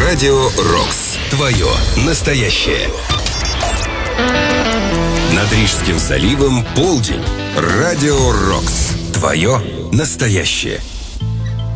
Радио Рокс. Твое настоящее. Над Рижским заливом полдень. Радио Рокс. Твое настоящее.